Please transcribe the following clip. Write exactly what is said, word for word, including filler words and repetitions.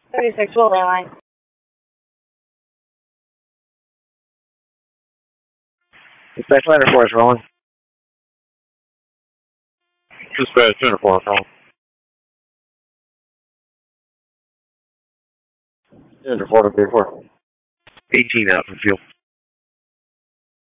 thirty-six Will Airline. Dispatch ladder four is rolling. Dispatch two hundred four is rolling. two hundred four to three four. eighteen out for fuel.